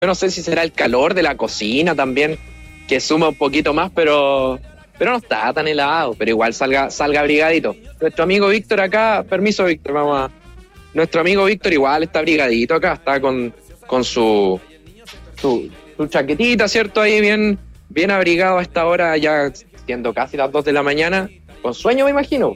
Yo no sé si será el calor de la cocina también, que suma un poquito más, pero no está tan helado, pero igual salga abrigadito. Nuestro amigo Víctor acá, permiso Víctor, nuestro amigo Víctor igual está abrigadito acá, está con su chaquetita, ¿cierto? Ahí bien abrigado a esta hora, ya siendo casi las 2 de la mañana, con sueño me imagino.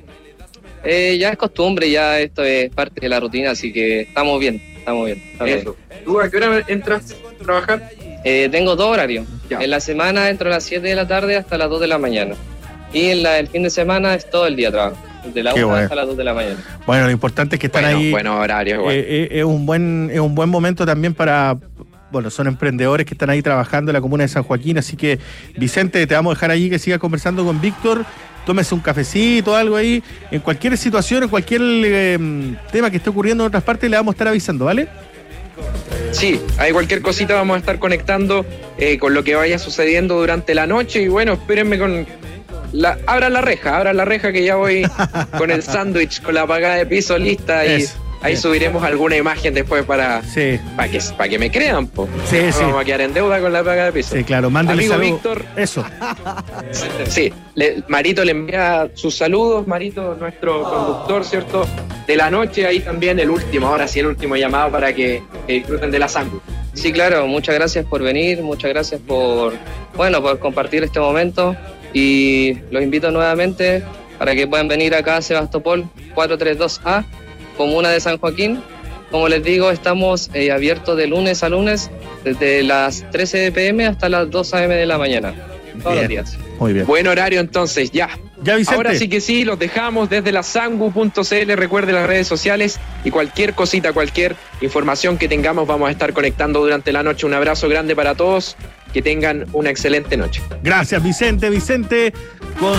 Ya es costumbre, ya esto es parte de la rutina, así que estamos bien. Eso. ¿Tú a qué hora entras a trabajar? Tengo 2 horarios. Ya. En la semana entro a las 7 de la tarde hasta las 2 de la mañana. Y el fin de semana es todo el día trabajo, desde la 1 hasta las 2 de la mañana. Bueno, lo importante es que están ahí. Buenos horarios, igual. Es un buen momento también para... Bueno, son emprendedores que están ahí trabajando en la comuna de San Joaquín, así que Vicente, te vamos a dejar allí que sigas conversando con Víctor, tómese un cafecito, algo ahí, en cualquier situación, en cualquier tema que esté ocurriendo en otras partes, le vamos a estar avisando, ¿vale? Sí, hay cualquier cosita, vamos a estar conectando con lo que vaya sucediendo durante la noche, y bueno, espérenme abran la reja que ya voy con el sándwich, con la pagada de piso lista, y ahí subiremos alguna imagen después para que me crean, po. Sí. Vamos a quedar en deuda con la paga de piso. Sí, claro, mándale amigo saludos. Víctor. Eso. Sí, Marito le envía sus saludos, Marito, nuestro conductor, ¿cierto? De la noche, ahí también el último llamado para que disfruten de la sangre. Sí, claro, muchas gracias por venir, muchas gracias por compartir este momento, y los invito nuevamente para que puedan venir acá a Sebastopol 432A, comuna de San Joaquín. Como les digo, estamos abiertos de lunes a lunes, desde las 13 p.m. hasta las 2 a.m. de la mañana, todos los días. Muy bien. Buen horario entonces, ya. Ya, Vicente. Ahora sí que sí, los dejamos desde la sangu.cl, recuerde las redes sociales, y cualquier cosita, cualquier información que tengamos, vamos a estar conectando durante la noche. Un abrazo grande para todos, que tengan una excelente noche. Gracias, Vicente, con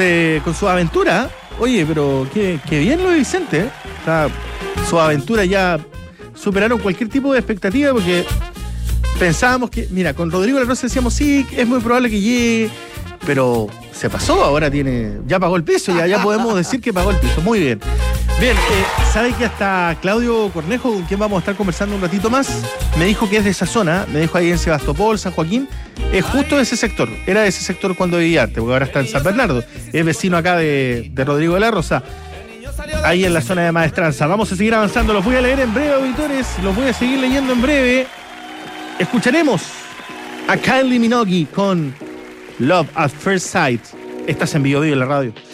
su aventura. Oye, pero qué bien lo de Vicente, ¿eh? O sea, sus aventuras ya superaron cualquier tipo de expectativa, porque pensábamos que, mira, con Rodrigo La Rosa decíamos, sí, es muy probable que llegue, pero se pasó, ahora ya pagó el piso, ya podemos decir que pagó el piso. Muy bien. Bien, ¿sabe que hasta Claudio Cornejo, con quien vamos a estar conversando un ratito más, me dijo que es de esa zona, me dijo ahí en Sebastopol, San Joaquín, es justo de ese sector, era de ese sector cuando vivía antes, porque ahora está en San Bernardo, es vecino acá de Rodrigo de la Rosa, ahí en la zona de Maestranza. Vamos a seguir avanzando, los voy a leer en breve, auditores, los voy a seguir leyendo en breve. Escucharemos a Kylie Minogue con Love at First Sight. Estás en Vivo en la radio.